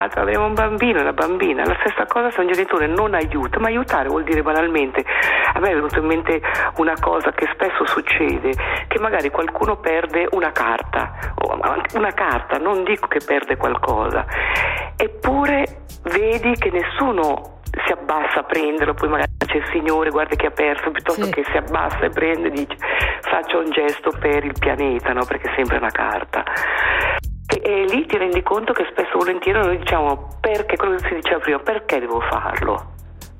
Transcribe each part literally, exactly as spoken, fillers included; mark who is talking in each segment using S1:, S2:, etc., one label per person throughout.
S1: avremo un bambino e una bambina, la stessa cosa se un genitore non aiuta, ma aiutare vuol dire banalmente, a me è venuto in mente una cosa che spesso succede, che magari qualcuno perde una carta, una carta, non dico che perde qualcosa, eppure vedi che nessuno si abbassa a prenderlo, poi magari c'è il signore, guarda che ha perso, piuttosto sì. che si abbassa e prende e dice faccio un gesto per il pianeta, no? Perché è sempre una carta. E, e lì ti rendi conto che spesso volentieri noi diciamo, perché quello che si diceva prima, perché devo farlo?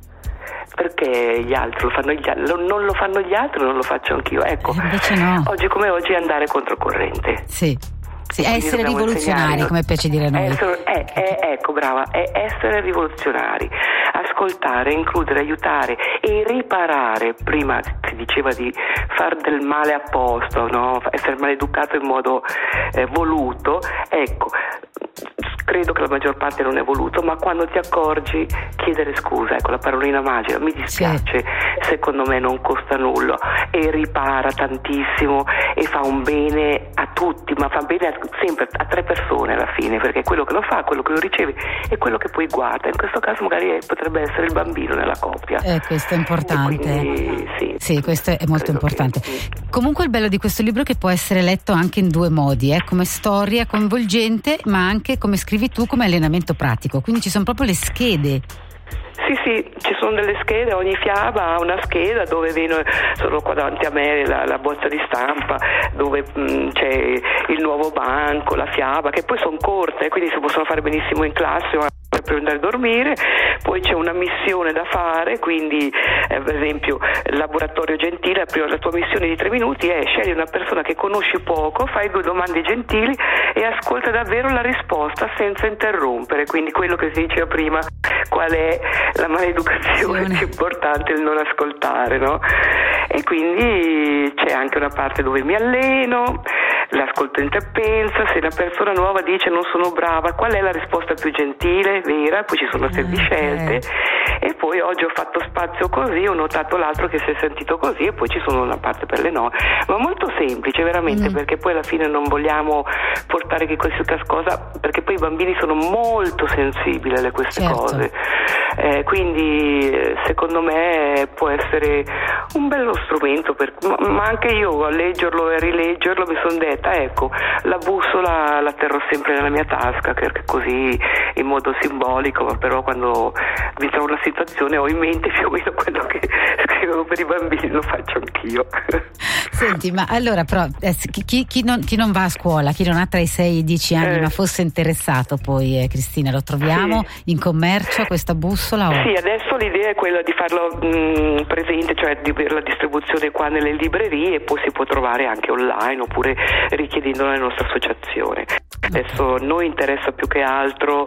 S1: Perché gli altri lo fanno gli altri, non lo fanno gli altri, non lo faccio anch'io. Ecco,
S2: invece no.
S1: Oggi come oggi è andare controcorrente.
S2: Sì. Sì, essere rivoluzionari, come piace dire a noi.
S1: Essere, è, è, ecco, brava, è essere rivoluzionari, ascoltare, includere, aiutare e riparare. Prima si diceva di far del male apposta, no? Essere maleducato in modo eh, voluto. Ecco, credo che la maggior parte non è voluto, ma quando ti accorgi chiedere scusa, ecco la parolina magica, mi dispiace, sì. secondo me non costa nulla e ripara tantissimo e fa un bene a tutti, ma fa bene a, sempre a tre persone alla fine, perché quello che lo fa, quello che lo riceve e quello che poi guarda. In questo caso magari potrebbe essere il bambino nella coppia.
S2: Eh, questo è importante.
S1: Quindi, sì,
S2: sì, questo è molto importante. Che... Comunque il bello di questo libro è che può essere letto anche in due modi, eh, come storia coinvolgente, ma anche come scrivi tu, come allenamento pratico. Quindi ci sono proprio le schede.
S1: Sì, sì, ci sono delle schede, ogni fiaba ha una scheda dove viene, sono qua davanti a me la, la bozza di stampa dove mh, c'è il nuovo banco, la fiaba, che poi sono corte, quindi si possono fare benissimo in classe o per andare a dormire. Poi c'è una missione da fare, quindi eh, per esempio il laboratorio gentile, prima la tua missione di tre minuti è scegli una persona che conosci poco, fai due domande gentili e ascolta davvero la risposta senza interrompere, quindi quello che si diceva prima, qual è la maleducazione più importante, il non ascoltare, no? E quindi c'è anche una parte dove mi alleno, l'ascolto interpensa, se una persona nuova dice non sono brava, qual è la risposta più gentile, vera, poi ci sono sette okay. scelte e poi oggi ho fatto spazio così, ho notato l'altro che si è sentito così e poi ci sono una parte per le no, ma molto semplice veramente, mm. perché poi alla fine non vogliamo portare che questa cosa, perché poi i bambini sono molto sensibili alle queste
S2: certo.
S1: cose, eh, quindi secondo me può essere un bello strumento per, ma, ma anche io a leggerlo e a rileggerlo mi sono detta ecco, la bussola la terrò sempre nella mia tasca, perché così in modo simbolico, ma però quando mi trovo una situazione ho in mente più o meno quello che scrivo per i bambini, lo faccio anch'io.
S2: Senti, ma allora però eh, chi, chi, non, chi non va a scuola, chi non ha tra i sei e i dieci anni eh. ma fosse interessato poi eh, Cristina, lo troviamo sì. in commercio questa bussola? O?
S1: Sì, adesso l'idea è quella di farlo mh, presente, cioè di avere la distribuzione qua nelle librerie e poi si può trovare anche online oppure richiedendolo alla nostra associazione. Adesso noi interessa più che altro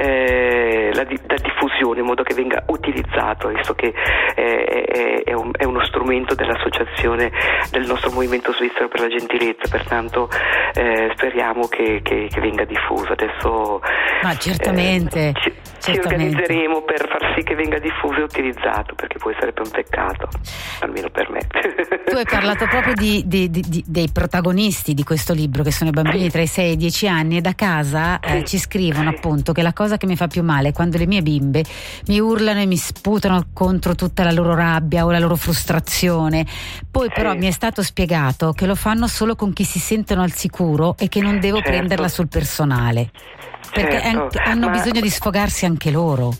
S1: eh, la, la diffusione in modo che venga utilizzato, visto che eh, è, è, un, è uno strumento dell'associazione del nostro movimento svizzero per la gentilezza, pertanto eh, speriamo che, che, che venga diffuso. Adesso
S2: Ma certamente,
S1: eh, ci, ci organizzeremo per far sì che venga diffuso e utilizzato, perché poi sarebbe un peccato, almeno per me.
S2: Tu hai parlato proprio di, di, di, di, dei protagonisti di questo libro, che sono i bambini sì. tra i sei e i dieci anni, e da casa sì. eh, ci scrivono sì. appunto che la cosa che mi fa più male è quando le mie bimbe mi urlano e mi sputano contro tutta la loro rabbia o la loro frustrazione. Poi sì. però mi è stato spiegato che lo fanno solo con chi si sentono al sicuro e che non devo certo. prenderla sul personale, perché
S1: certo.
S2: an- hanno
S1: ma...
S2: bisogno di sfogarsi anche loro.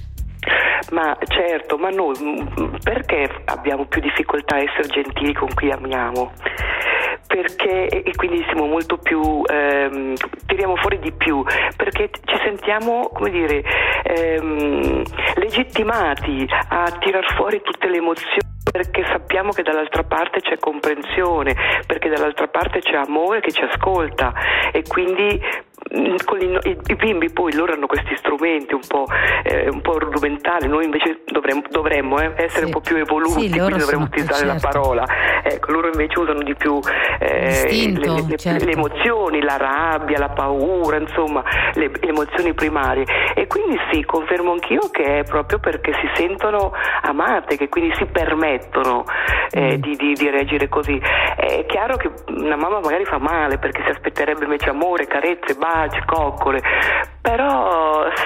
S1: Ma certo, ma noi perché abbiamo più difficoltà a essere gentili con chi amiamo? Perché e quindi siamo molto più ehm, tiriamo fuori di più, perché ci sentiamo, come dire, ehm, legittimati a tirar fuori tutte le emozioni, perché sappiamo che dall'altra parte c'è comprensione, perché dall'altra parte c'è amore che ci ascolta, e quindi con i, i, i bimbi poi loro hanno questi strumenti un po', eh, un po' rudimentali, noi invece dovremmo, dovremmo eh, essere sì. un po' più evoluti,
S2: sì,
S1: quindi dovremmo utilizzare
S2: certo.
S1: la parola, ecco, loro invece usano di più eh,
S2: Istinto,
S1: le, le,
S2: certo.
S1: le emozioni, la rabbia, la paura, insomma le, le emozioni primarie, e quindi sì, confermo anch'io che è proprio perché si sentono amate, che quindi si permettono eh, mm. di, di, di reagire così. È chiaro che una mamma magari fa male perché si aspetterebbe invece amore, carezze, baci, coccole, però